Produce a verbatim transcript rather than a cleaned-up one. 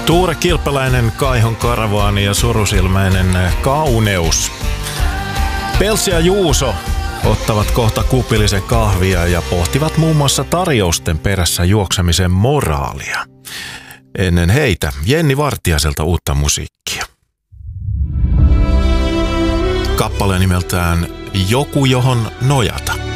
Tuure Kilpeläinen, Kaihon karavaani ja surusilmäinen kauneus. Pelsi ja Juuso ottavat kohta kupillisen kahvia ja pohtivat muun muassa tarjousten perässä juoksemisen moraalia. Ennen heitä Jenni Vartiaiselta uutta musiikkia. Kappale nimeltään Joku, johon nojata.